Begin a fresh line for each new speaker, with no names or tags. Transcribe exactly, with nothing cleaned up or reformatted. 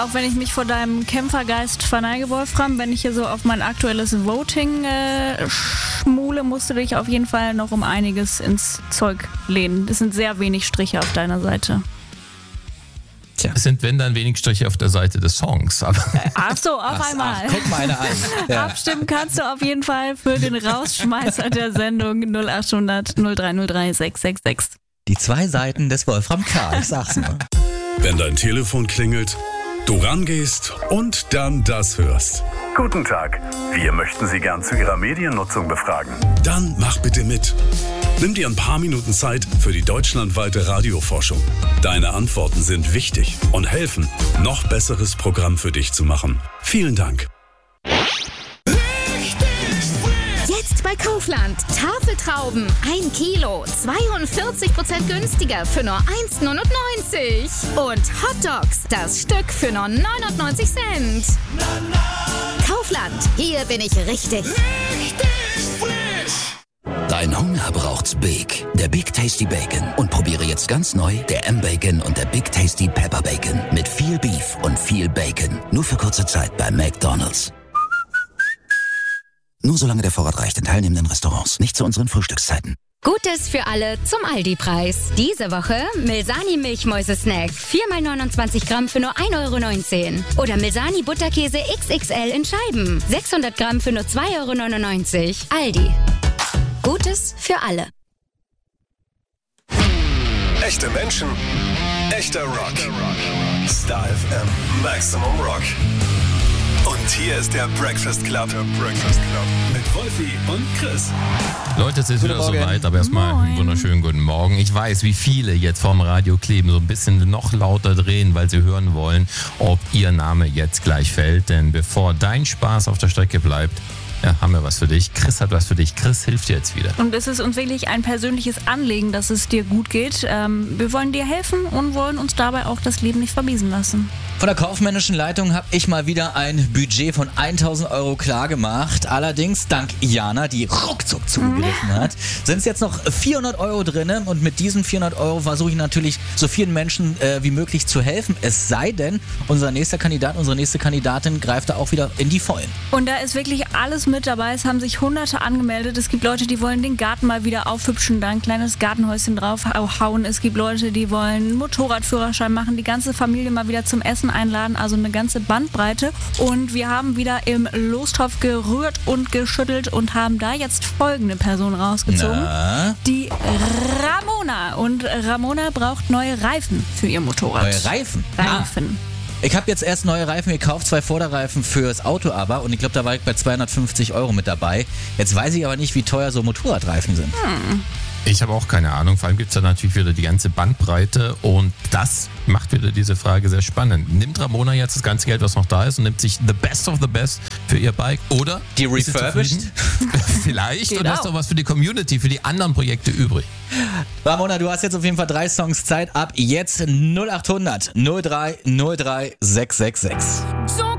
Auch wenn ich mich vor deinem Kämpfergeist verneige, Wolfram, wenn ich hier so auf mein aktuelles Voting äh, schmule, musst du dich auf jeden Fall noch um einiges ins Zeug lehnen. Das sind sehr wenig Striche auf deiner Seite.
Tja. Es sind, wenn dann, wenig Striche auf der Seite des Songs. Aber
ach so, auf
ach,
einmal.
Ach, guck mal eine an.
Ja. Abstimmen kannst du auf jeden Fall für den Rausschmeißer der Sendung null acht hundert null drei null drei sechs sechs sechs.
Die zwei Seiten des Wolfram K. Ich sag's nur.
Wenn dein Telefon klingelt, du rangehst und dann das hörst.
Guten Tag, wir möchten Sie gern zu Ihrer Mediennutzung befragen.
Dann mach bitte mit. Nimm dir ein paar Minuten Zeit für die deutschlandweite Radioforschung. Deine Antworten sind wichtig und helfen, noch besseres Programm für dich zu machen. Vielen Dank.
Jetzt bei Kaufland. Tafeltrauben, ein Kilo, zweiundvierzig Prozent günstiger für nur eins Komma neunundneunzig. Und Hotdogs, das Stück für nur neunundneunzig Cent. Kaufland, hier bin ich richtig.
Richtig frisch. Dein Hunger braucht's Big. Der Big Tasty Bacon. Und probiere jetzt ganz neu der M-Bacon und der Big Tasty Pepper Bacon. Mit viel Beef und viel Bacon. Nur für kurze Zeit bei McDonald's. Nur solange der Vorrat reicht in teilnehmenden Restaurants. Nicht zu unseren Frühstückszeiten.
Gutes für alle zum Aldi-Preis. Diese Woche Milsani Milchmäuse-Snack. vier mal neunundzwanzig Gramm für nur ein Euro neunzehn. Oder Milsani Butterkäse X X L in Scheiben. sechshundert Gramm für nur zwei Euro neunundneunzig. Aldi. Gutes für alle.
Echte Menschen, echter Rock. Star F M, Maximum Rock. Und hier ist der Breakfast Club. Der Breakfast Club. Mit Wolfi und Chris.
Leute, es ist wieder soweit, aber erstmal einen wunderschönen guten Morgen. Ich weiß, wie viele jetzt vorm Radio kleben, so ein bisschen noch lauter drehen, weil sie hören wollen, ob ihr Name jetzt gleich fällt. Denn bevor dein Spaß auf der Strecke bleibt, ja, haben wir was für dich. Chris hat was für dich. Chris hilft dir jetzt wieder.
Und es ist uns wirklich ein persönliches Anliegen, dass es dir gut geht. Ähm, wir wollen dir helfen und wollen uns dabei auch das Leben nicht vermiesen lassen.
Von der kaufmännischen Leitung habe ich mal wieder ein Budget von tausend Euro klar gemacht. Allerdings dank Jana, die ruckzuck zugegriffen mhm. hat, sind es jetzt noch vierhundert Euro drin. Und mit diesen vierhundert Euro versuche ich natürlich so vielen Menschen äh, wie möglich zu helfen. Es sei denn, unser nächster Kandidat, unsere nächste Kandidatin greift da auch wieder in die Vollen.
Und da ist wirklich alles mit dabei. Es haben sich Hunderte angemeldet. Es gibt Leute, die wollen den Garten mal wieder aufhübschen, da ein kleines Gartenhäuschen draufhauen. Es gibt Leute, die wollen einen Motorradführerschein machen, die ganze Familie mal wieder zum Essen einladen. Also eine ganze Bandbreite. Und wir haben wieder im Lostopf gerührt und geschüttelt und haben da jetzt folgende Person rausgezogen.
Na?
Die Ramona. Und Ramona braucht neue Reifen für ihr Motorrad.
Neue Reifen?
Reifen.
Ah. Ich habe jetzt erst neue Reifen gekauft, zwei Vorderreifen fürs Auto aber und ich glaube, da war ich bei zweihundertfünfzig Euro mit dabei. Jetzt weiß ich aber nicht, wie teuer so Motorradreifen sind.
Hm.
Ich habe auch keine Ahnung. Vor allem gibt es da natürlich wieder die ganze Bandbreite und das macht wieder diese Frage sehr spannend. Nimmt Ramona jetzt das ganze Geld, was noch da ist und nimmt sich the best of the best für ihr Bike oder
die refurbished?
Vielleicht
Geht
und hast doch was für die Community, für die anderen Projekte übrig.
Ramona, du hast jetzt auf jeden Fall drei Songs Zeit. Ab jetzt null acht hundert null drei null drei sechs sechs sechs.
So